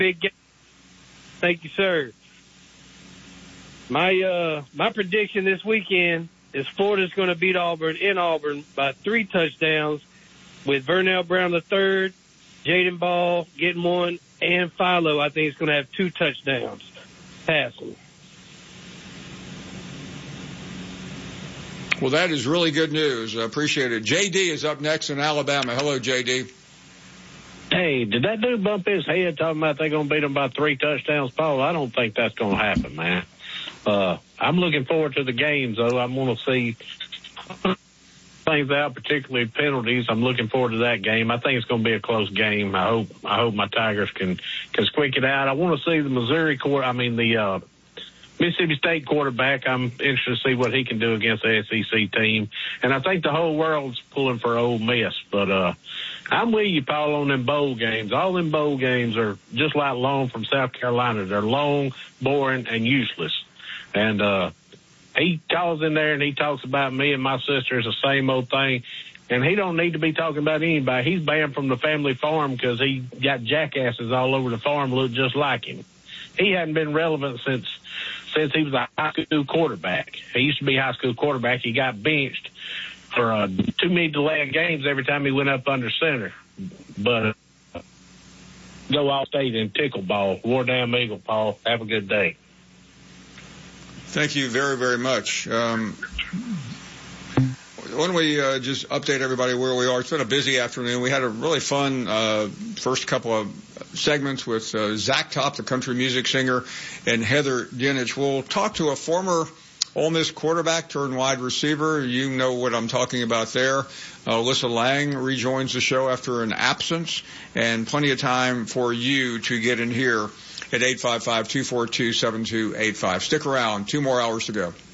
Big game. Thank you, sir. My prediction this weekend is Florida's going to beat Auburn in Auburn by 3 touchdowns with Vernell Brown III, Jaden Ball getting 1, and Philo, I think, is going to have 2 touchdowns passing. Well, that is really good news. I appreciate it. J.D. is up next in Alabama. Hello, J.D. Hey, did that dude bump his head talking about they're going to beat him by 3 touchdowns, Paul? I don't think that's going to happen, man. I'm looking forward to the games, though. I'm going to see things out, particularly penalties. I'm looking forward to that game. I think it's going to be a close game. I hope my Tigers can squeak it out. I want to see the the Mississippi State quarterback. I'm interested to see what he can do against the SEC team. And I think the whole world's pulling for Ole Miss. But I'm with you, Paul, on them bowl games. All them bowl games are just like Long from South Carolina. They're long, boring, and useless. And he calls in there and he talks about me and my sister. It's the same old thing. And he don't need to be talking about anybody. He's banned from the family farm because he got jackasses all over the farm look just like him. He hadn't been relevant since he was a high school quarterback. He used to be a high school quarterback. He got benched for too many delaying games every time he went up under center. But go all state and tickle ball. War damn Eagle, Paul. Have a good day. Thank you very, very much. Why don't we just update everybody where we are? It's been a busy afternoon. We had a really fun first couple of segments with Zach Top, the country music singer, and Heather Dinich. We'll talk to a former Ole Miss quarterback turned wide receiver. You know what I'm talking about there. Alyssa Lang rejoins the show after an absence, and plenty of time for you to get in here at 855-242-7285. Stick around. 2 more hours to go.